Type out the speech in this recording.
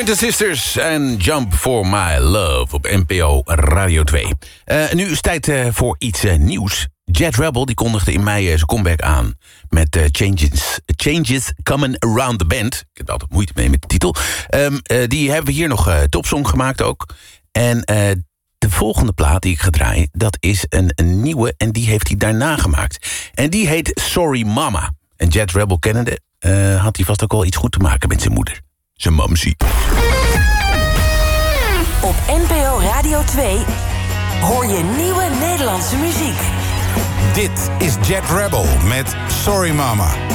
Pointer Sisters en Jump for My Love op NPO Radio 2. Nu is het tijd voor iets nieuws. Jet Rebel die kondigde in mei zijn comeback aan met Changes Coming Around the Band. Ik heb er altijd moeite mee met de titel. Die hebben we hier nog topsong gemaakt ook. En de volgende plaat die ik ga draaien, dat is een nieuwe en die heeft hij daarna gemaakt. En die heet Sorry Mama. En Jet Rebel kennende had hij vast ook wel iets goed te maken met zijn moeder. Zijn mamsie. Op NPO Radio 2 hoor je nieuwe Nederlandse muziek. Dit is Jet Rebel met Sorry Mama.